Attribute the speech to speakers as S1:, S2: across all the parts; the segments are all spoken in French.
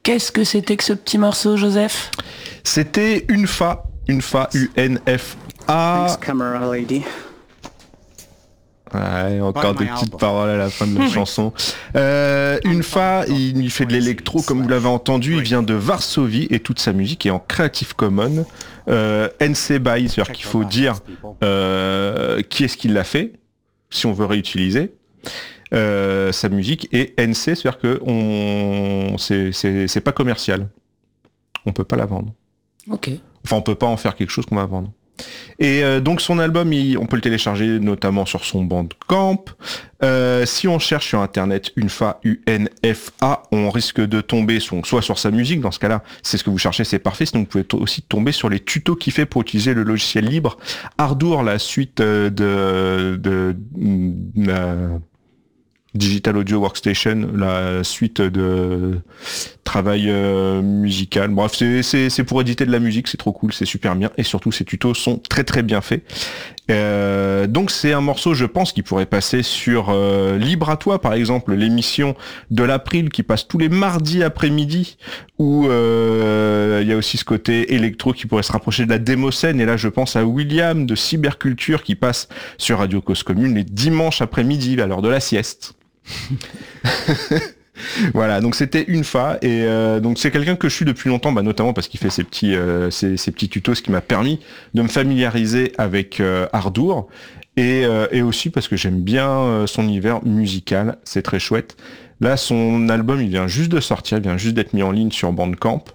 S1: Qu'est-ce que c'était que ce petit morceau, Joseph ?
S2: C'était Unfa, U-N-F-A.
S3: Thanks, camera lady.
S2: Ouais, encore des petites paroles à la fin de la chanson. Unfa, il fait de l'électro, comme vous l'avez entendu, il vient de Varsovie et toute sa musique est en Creative Commons. NC BY, c'est-à-dire qu'il faut dire qui est-ce qui l'a fait, si on veut réutiliser sa musique, et NC, c'est-à-dire que c'est pas commercial. On peut pas la vendre.
S1: Ok.
S2: Enfin, on peut pas en faire quelque chose qu'on va vendre. Et donc son album, on peut le télécharger notamment sur son Bandcamp. Si on cherche sur internet Unfa, U-N-F-A, on risque de tomber soit sur sa musique, dans ce cas-là, c'est ce que vous cherchez, c'est parfait. Sinon, vous pouvez aussi tomber sur les tutos qu'il fait pour utiliser le logiciel libre. Ardour, la suite de Digital Audio Workstation, la suite de travail musical. Bref, c'est pour éditer de la musique, c'est trop cool, c'est super bien, et surtout ces tutos sont très très bien faits. Donc c'est un morceau, je pense, qui pourrait passer sur Libre à toi, par exemple, l'émission de l'April qui passe tous les mardis après-midi, où il y a aussi ce côté électro qui pourrait se rapprocher de la démoscène, et là je pense à William de Cyberculture qui passe sur Radio Cause Commune les dimanches après-midi, à l'heure de la sieste. Voilà, donc c'était Unfa, et donc c'est quelqu'un que je suis depuis longtemps, notamment parce qu'il fait ces petits tutos, ce qui m'a permis de me familiariser avec Ardour, et aussi parce que j'aime bien son univers musical, c'est très chouette. Là, son album, il vient juste de sortir, il vient juste d'être mis en ligne sur Bandcamp.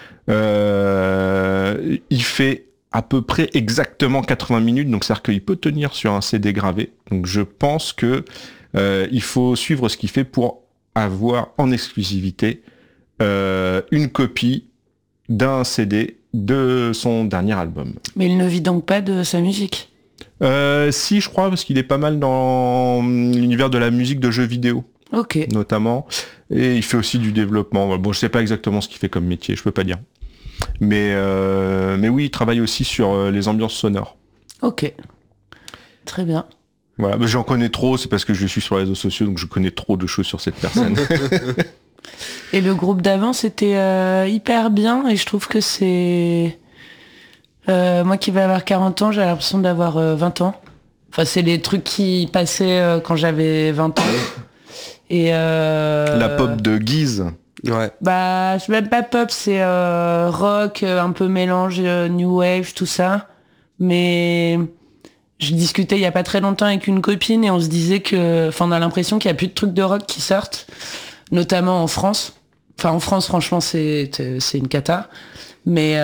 S2: Il fait à peu près exactement 80 minutes, donc c'est-à-dire qu'il peut tenir sur un CD gravé. Donc je pense que il faut suivre ce qu'il fait pour avoir en exclusivité une copie d'un CD de son dernier album.
S1: Mais il ne vit donc pas de sa musique ?
S2: Si, je crois, parce qu'il est pas mal dans l'univers de la musique de jeux vidéo.
S1: Ok.
S2: Notamment. Et il fait aussi du développement. Bon, je sais pas exactement ce qu'il fait comme métier, je peux pas dire. Mais oui, il travaille aussi sur les ambiances sonores.
S1: Ok. Très bien.
S2: Voilà, j'en connais trop, c'est parce que je suis sur les réseaux sociaux, donc je connais trop de choses sur cette personne.
S1: Et le groupe d'avant, c'était hyper bien, et je trouve que c'est... moi qui vais avoir 40 ans, j'ai l'impression d'avoir 20 ans. Enfin, c'est les trucs qui passaient quand j'avais 20 ans. Et
S2: la pop de Guise.
S4: Ouais.
S1: C'est même pas pop, c'est rock, un peu mélange new wave, tout ça. Mais je discutais il y a pas très longtemps avec une copine et on se disait on a l'impression qu'il y a plus de trucs de rock qui sortent, notamment en France. Enfin, en France, franchement, c'est une cata. Mais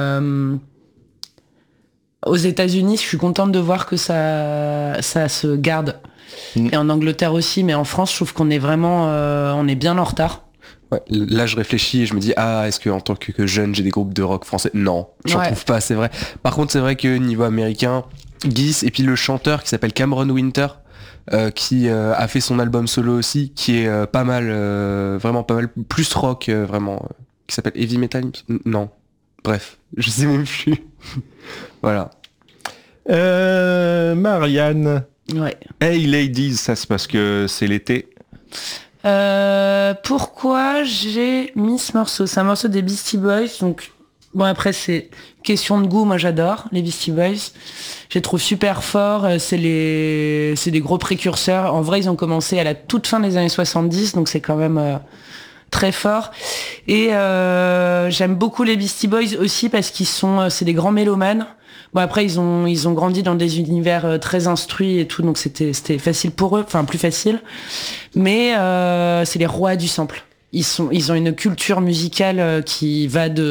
S1: aux États-Unis, je suis contente de voir que ça se garde. Et en Angleterre aussi, mais en France, je trouve qu'on est vraiment, on est bien en retard.
S4: Ouais, là je réfléchis et je me dis est-ce que en tant que jeune j'ai des groupes de rock français ? Non, j'en trouve pas, c'est vrai. Par contre c'est vrai que niveau américain, Geese et puis le chanteur qui s'appelle Cameron Winter qui a fait son album solo aussi, qui est pas mal, vraiment pas mal, plus rock vraiment, qui s'appelle Heavy Metal. Non, bref, je sais même plus. Voilà.
S2: Marianne.
S1: Ouais.
S2: Hey Ladies, ça c'est parce que c'est l'été.
S1: Pourquoi j'ai mis ce morceau ? C'est un morceau des Beastie Boys, donc bon, après c'est question de goût, moi j'adore les Beastie Boys, je les trouve super forts, c'est des gros précurseurs. En vrai, ils ont commencé à la toute fin des années 70, donc c'est quand même très fort. Et j'aime beaucoup les Beastie Boys aussi parce c'est des grands mélomanes. Bon, après ils ont grandi dans des univers très instruits et tout, donc c'était facile pour eux, enfin plus facile. Mais c'est les rois du sample. Ils ont une culture musicale qui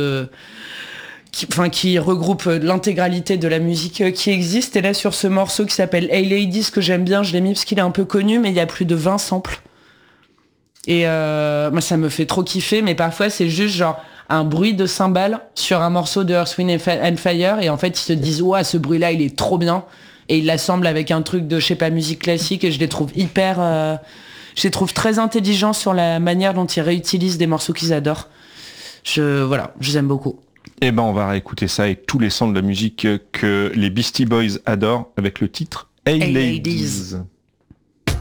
S1: regroupe l'intégralité de la musique qui existe. Et là, sur ce morceau qui s'appelle Hey Ladies, que j'aime bien, je l'ai mis parce qu'il est un peu connu, mais il y a plus de 20 samples. Et moi, ça me fait trop kiffer, mais parfois, c'est juste genre un bruit de cymbales sur un morceau de Earth, Wind and Fire, et en fait, ils se disent « Ouah, ce bruit-là, il est trop bien !» Et ils l'assemblent avec un truc de, je sais pas, musique classique, et je les trouve je les trouve très intelligents sur la manière dont ils réutilisent des morceaux qu'ils adorent. Je les aime beaucoup.
S2: Eh ben, on va réécouter ça avec tous les sons de la musique que les Beastie Boys adorent avec le titre Hey Ladies.